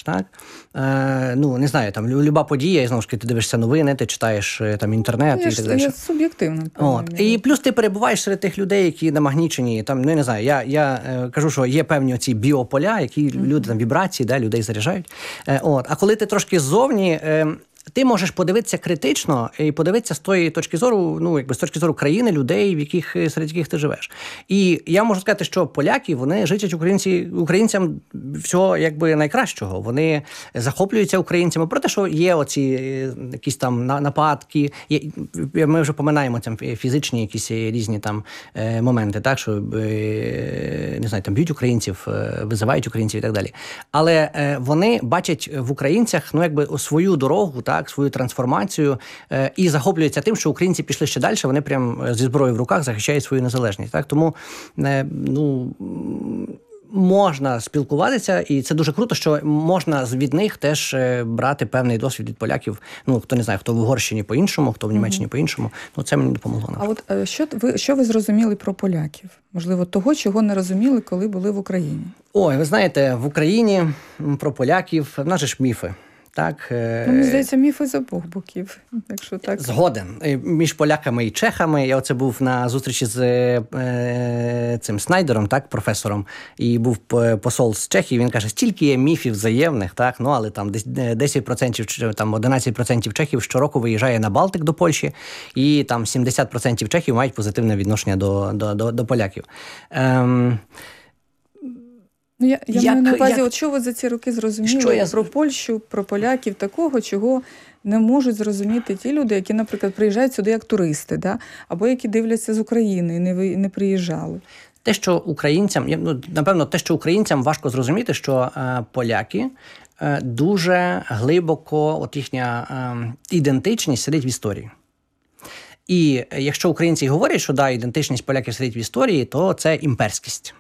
так? Ну, не знаю, там, люба подія, і знову ж таки, ти дивишся новини, ти читаєш там інтернет і так далі. Я суб'єктивно. І плюс ти перебуваєш серед тих людей, які намагнічені, там, ну, я не знаю, я кажу, що є певні оці біополя, які люди, там, вібрації, да, людей заряджають. А коли ти трошки ззовні, ти можеш подивитися критично і подивитися з тої точки зору, ну, якби з точки зору країни, людей, серед яких ти живеш. І я можу сказати, що поляки, вони житять українцям всього, якби, найкращого. Вони захоплюються українцями. Про те, що є оці якісь там нападки, ми вже поминаємо там фізичні якісь різні там моменти, так, що, не знаю, там б'ють українців, визивають українців і так далі. Але вони бачать в українцях, ну, якби, свою дорогу, так, свою трансформацію, і захоплюються тим, що українці пішли ще далі, вони прям зі зброєю в руках захищають свою незалежність. Так? Тому, ну, можна спілкуватися, і це дуже круто, що можна від них теж брати певний досвід від поляків. Ну, хто не знає, хто в Угорщині по-іншому, хто в Німеччині по-іншому. Ну, це мені допомогло. А от що ви зрозуміли про поляків? Можливо, того, чого не розуміли, коли були в Україні? Ой, ви знаєте, в Україні про поляків, в нас же ж міфи. Так, мені здається, міфи з обох боків. Якщо так. Згоден. Між поляками і чехами. Я оце був на зустрічі з цим Снайдером, так, професором, і був посол з Чехії. Він каже, стільки є міфів взаємних, так, ну, але там 10%, там 11% чехів щороку виїжджає на Балтик до Польщі, і там 70% чехів мають позитивне відношення до поляків. Я маю на увазі, от що ви за ці роки зрозуміли про Польщу, про поляків, такого, чого не можуть зрозуміти ті люди, які, наприклад, приїжджають сюди як туристи, да? Або які дивляться з України і не приїжджали. Те, що українцям, ну, напевно, те, що українцям важко зрозуміти, що поляки дуже глибоко, от їхня ідентичність сидить в історії. І якщо українці говорять, що да, ідентичність поляків сидить в історії, то це імперськість.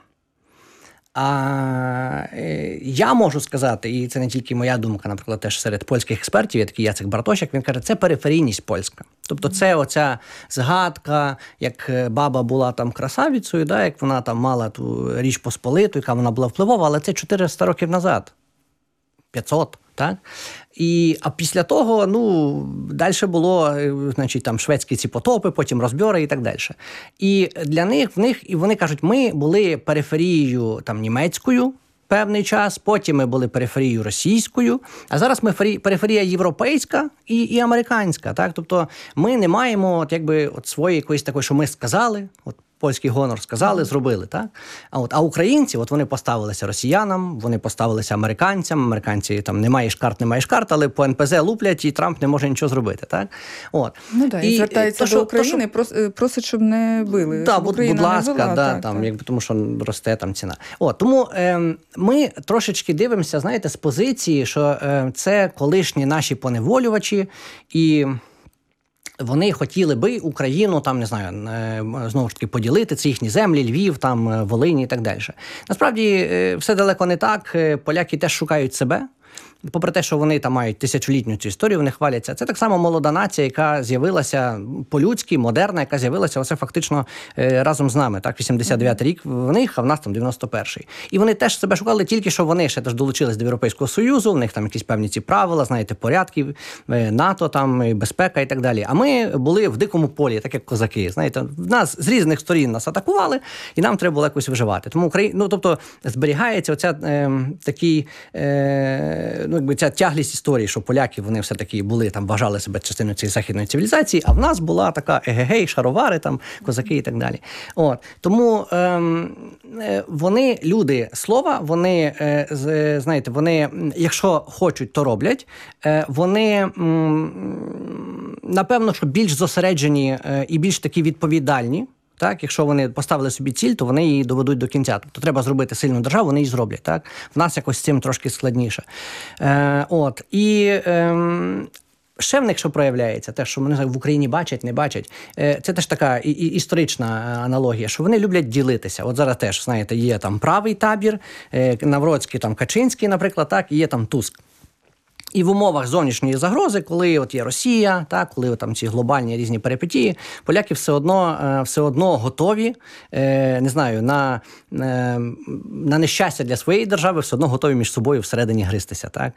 А я можу сказати, і це не тільки моя думка, наприклад, теж серед польських експертів, є такий Яцек Бартосяк, він каже, це периферійність польська. Тобто це оця згадка, як баба була там красавицею, да, як вона там мала ту Річ Посполиту, яка вона була впливова, але це 400 років назад, 500, так? А після того, ну, далі було, значить, там шведські ці потопи, потім розбьори і так далі. І для них, і вони кажуть, ми були периферією там німецькою певний час, потім ми були периферією російською, а зараз ми периферія європейська і американська, так? Тобто ми не маємо от, якби, от своєї якоїсь такої, що ми сказали, от польський гонор сказали, зробили, так? А українці, от вони поставилися росіянам, вони поставилися американцям, американці там не маєш карт, але по НПЗ луплять, і Трамп не може нічого зробити, так? От. Ну так, і звертається до України, просить, щоб не били. Так, будь ласка, тому що росте там ціна. Тому ми трошечки дивимося, знаєте, з позиції, що це колишні наші поневолювачі, і вони хотіли би Україну, там, не знаю, знову ж таки, поділити, це їхні землі, Львів, там, Волині і так далі. Насправді, все далеко не так. Поляки теж шукають себе. Попри те, що вони там мають тисячолітню цю історію, вони хваляться. Це так само молода нація, яка з'явилася по-людськи, модерна, яка з'явилася оце фактично разом з нами. Так, 89-й рік в них, а в нас там 91-й. І вони теж себе шукали, тільки що вони ще теж долучились до Європейського Союзу, в них там якісь певні ці правила, знаєте, порядки, НАТО, там, безпека і так далі. А ми були в дикому полі, так як козаки. Знаєте, нас з різних сторін нас атакували, і нам треба було якось виживати. Тому тобто зберігається оця якби ця тяглість історії, що поляки, вони все-таки були, там, вважали себе частиною цієї західної цивілізації, а в нас була така егегей, шаровари, там, козаки і так далі. Тому вони, люди слова, вони, знаєте, вони, якщо хочуть, то роблять. Вони, напевно, що більш зосереджені і більш такі відповідальні. Так, якщо вони поставили собі ціль, то вони її доведуть до кінця. Тобто треба зробити сильну державу, вони її зроблять. Так? В нас якось з цим трошки складніше. Ще в них що проявляється, те, що вони в Україні бачать, не бачать, це теж така історична аналогія, що вони люблять ділитися. От зараз теж, знаєте, є там правий табір, Навроцький, там Качинський, наприклад, так, і є там Туск. І в умовах зовнішньої загрози, коли от є Росія, так, коли там ці глобальні різні перипетії, поляки все одно готові, не знаю, на нещастя для своєї держави, все одно готові між собою всередині гристися, так.